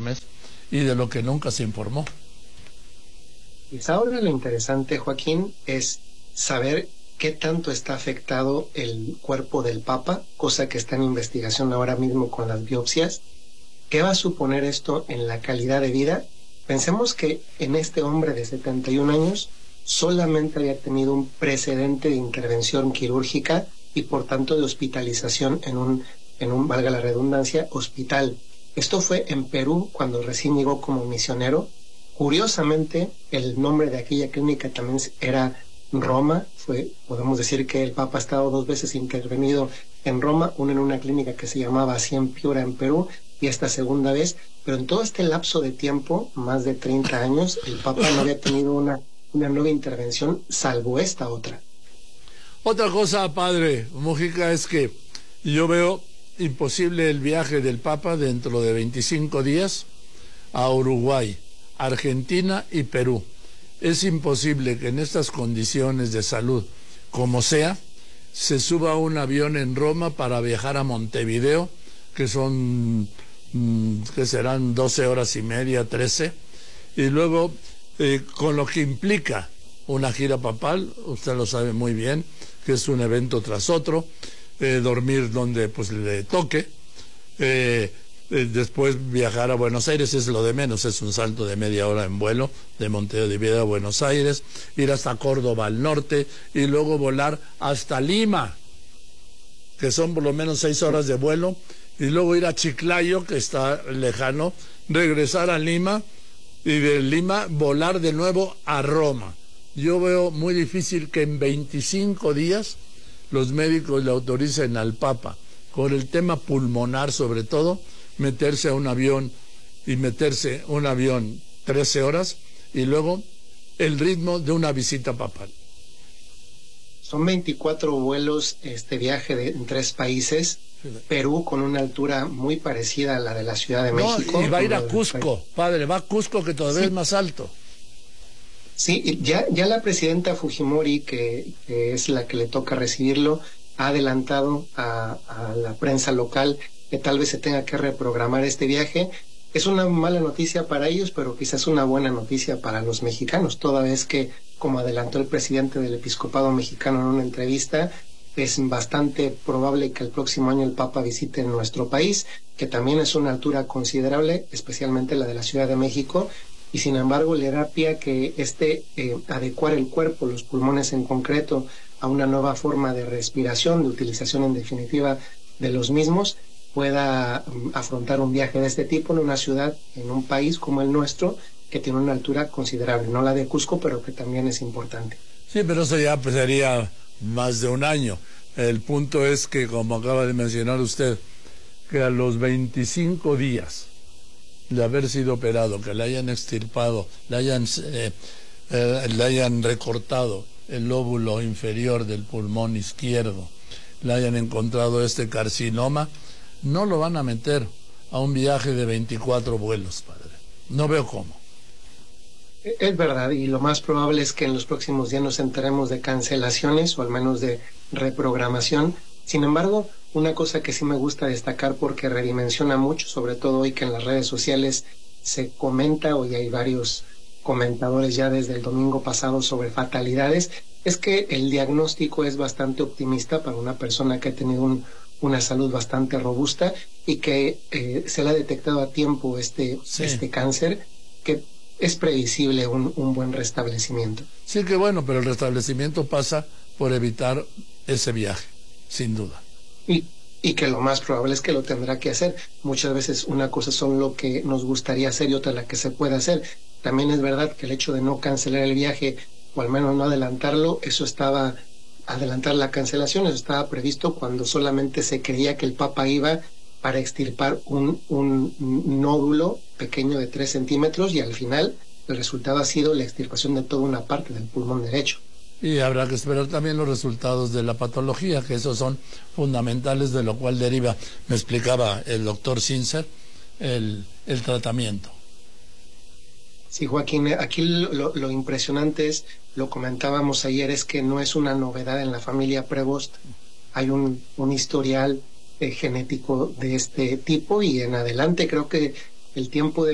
informes y de lo que nunca se informó. Pues ahora lo interesante, Joaquín, es saber qué tanto está afectado el cuerpo del Papa, cosa que está en investigación ahora mismo con las biopsias. ¿Qué va a suponer esto en la calidad de vida? Pensemos que en este hombre de 71 años solamente había tenido un precedente de intervención quirúrgica y por tanto de hospitalización en un, valga la redundancia, hospital. Esto fue en Perú cuando recién llegó como misionero. Curiosamente, el nombre de aquella clínica también era Roma. Podemos decir que el Papa ha estado 2 veces intervenido en Roma, una en una clínica que se llamaba así en Piura, en Perú, y esta segunda vez. Pero en todo este lapso de tiempo, más de 30 años, el Papa no había tenido una nueva intervención, salvo esta otra. Otra cosa, padre Mujica, es que yo veo imposible el viaje del Papa dentro de 25 días a Uruguay, Argentina y Perú. Es imposible que en estas condiciones de salud, como sea, se suba a un avión en Roma para viajar a Montevideo, que son, que serán 12 horas y media, 13, y luego, con lo que implica una gira papal, usted lo sabe muy bien, que es un evento tras otro, dormir donde pues le toque, después viajar a Buenos Aires es lo de menos, es un salto de media hora en vuelo de Montevideo a Buenos Aires, ir hasta Córdoba al norte y luego volar hasta Lima, que son por lo menos 6 horas de vuelo, y luego ir a Chiclayo, que está lejano, regresar a Lima y de Lima volar de nuevo a Roma. Yo veo muy difícil que en 25 días los médicos le autoricen al Papa, con el tema pulmonar sobre todo, meterse a un avión 13 horas y luego el ritmo de una visita papal. Son 24 vuelos este viaje en 3 países. Perú con una altura muy parecida a la de la Ciudad de México. Y va a ir a Cusco, padre, va a Cusco, que todavía es más alto. Sí, ya la presidenta Fujimori, que es la que le toca recibirlo, ha adelantado a la prensa local que tal vez se tenga que reprogramar este viaje. Es una mala noticia para ellos, pero quizás una buena noticia para los mexicanos, toda vez que, como adelantó el presidente del Episcopado Mexicano en una entrevista, es bastante probable que el próximo año el Papa visite nuestro país, que también es una altura considerable, especialmente la de la Ciudad de México, y sin embargo le da pie a que adecuar el cuerpo, los pulmones en concreto, a una nueva forma de respiración, de utilización en definitiva de los mismos, pueda afrontar un viaje de este tipo en una ciudad, en un país como el nuestro, que tiene una altura considerable, no la de Cusco, pero que también es importante. Sí, pero eso ya pues, sería más de un año. El punto es que, como acaba de mencionar usted, que a los 25 días de haber sido operado, que le hayan extirpado, le hayan recortado el lóbulo inferior del pulmón izquierdo, le hayan encontrado este carcinoma, no lo van a meter a un viaje de 24 vuelos, padre. No veo cómo. Es verdad, y lo más probable es que en los próximos días nos enteremos de cancelaciones o al menos de reprogramación. Sin embargo, una cosa que sí me gusta destacar porque redimensiona mucho, sobre todo hoy que en las redes sociales se comenta, hoy hay varios comentadores ya desde el domingo pasado sobre fatalidades, es que el diagnóstico es bastante optimista para una persona que ha tenido una salud bastante robusta y que se le ha detectado a tiempo este cáncer, que es previsible un buen restablecimiento. Sí, que bueno, pero el restablecimiento pasa por evitar ese viaje, sin duda. Y que lo más probable es que lo tendrá que hacer. Muchas veces una cosa son lo que nos gustaría hacer y otra la que se puede hacer. También es verdad que el hecho de no cancelar el viaje, o al menos no adelantarlo, adelantar la cancelación, eso estaba previsto cuando solamente se creía que el Papa iba para extirpar un nódulo pequeño de 3 centímetros y al final el resultado ha sido la extirpación de toda una parte del pulmón derecho. Y habrá que esperar también los resultados de la patología, que esos son fundamentales, de lo cual deriva, me explicaba el doctor Sincer, el tratamiento. Sí, Joaquín, aquí lo impresionante es, lo comentábamos ayer, es que no es una novedad en la familia Prevost. Hay un historial genético de este tipo y en adelante creo que el tiempo de